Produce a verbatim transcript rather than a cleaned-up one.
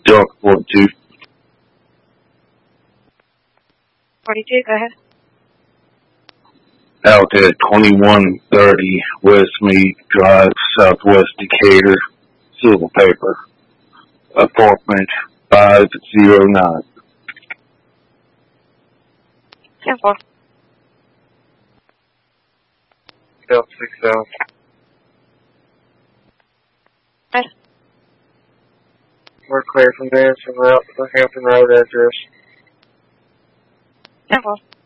Delta forty-two. forty-two, go ahead. Out at twenty-one thirty Westmead Drive, Southwest Decatur, Silver Paper, apartment five oh nine. ten four. Delta six seven. Good. We're clear from there, so we're out to the Hampton Road address. ten four.